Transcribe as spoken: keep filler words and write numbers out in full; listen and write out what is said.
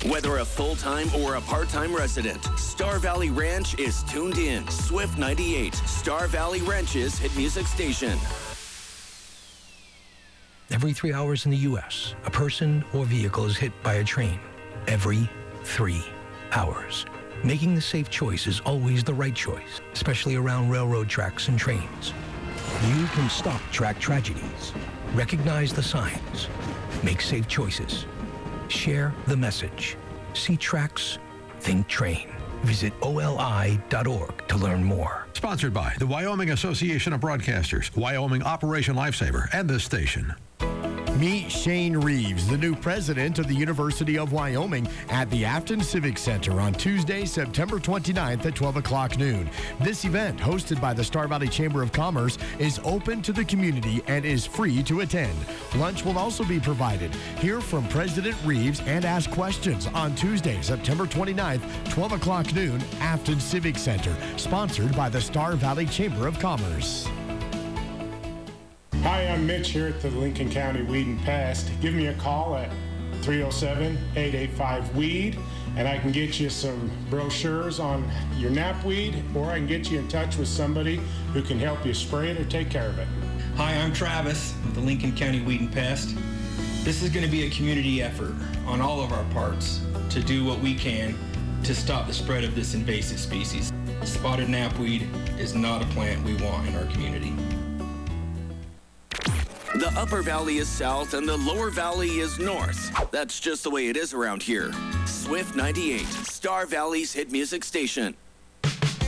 Whether a full-time or a part-time resident, Star Valley Ranch is tuned in. Swift ninety-eight, Star Valley Ranch's hit music station. Every three hours in the U S, a person or vehicle is hit by a train. Every three hours. Making the safe choice is always the right choice, especially around railroad tracks and trains. You can stop track tragedies. Recognize the signs. Make safe choices. Share the message. See tracks, think train. Visit O L I dot org to learn more. Sponsored by the Wyoming Association of Broadcasters, Wyoming Operation Lifesaver, and this station. Meet Shane Reeves, the new president of the University of Wyoming, at the Afton Civic Center on Tuesday, September twenty-ninth at twelve o'clock noon. This event, hosted by the Star Valley Chamber of Commerce, is open to the community and is free to attend. Lunch will also be provided. Hear from President Reeves and ask questions on Tuesday, September twenty-ninth, twelve o'clock noon, Afton Civic Center, sponsored by the Star Valley Chamber of Commerce. Hi, I'm Mitch here at the Lincoln County Weed and Pest. Give me a call at three oh seven, eight eight five, weed, and I can get you some brochures on your knapweed, or I can get you in touch with somebody who can help you spray it or take care of it. Hi, I'm Travis with the Lincoln County Weed and Pest. This is going to be a community effort on all of our parts to do what we can to stop the spread of this invasive species. Spotted knapweed is not a plant we want in our community. The Upper Valley is south and the Lower Valley is north. That's just the way it is around here. Swift ninety-eight, Star Valley's hit music station.